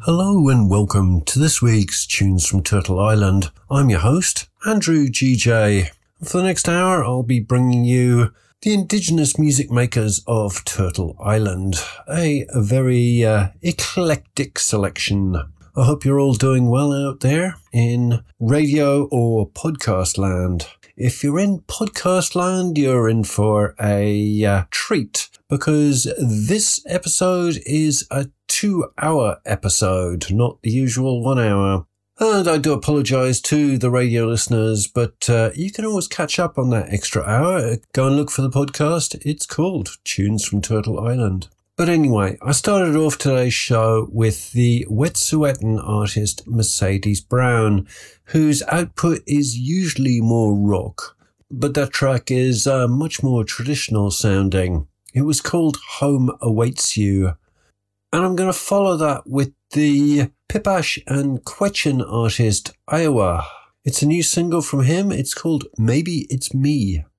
Hello and welcome to this week's Tunes from Turtle Island. I'm your host, Andrew GJ. For the next hour, I'll be bringing you the indigenous music makers of Turtle Island, a very eclectic selection. I hope you're all doing well out there in radio or podcast land. If you're in podcast land, you're in for a treat, because this episode is a 2-hour episode, not the usual 1 hour. And I do apologise to the radio listeners, but you can always catch up on that extra hour. Go and look for the podcast. It's called Tunes from Turtle Island. But anyway, I started off today's show with the Wet'suwet'en artist Mercedes Brown, whose output is usually more rock, but that track is much more traditional sounding. It was called Home Awaits You. And I'm going to follow that with the Pipash and Quechan artist Iowa. It's a new single from him. It's called Maybe It's Me.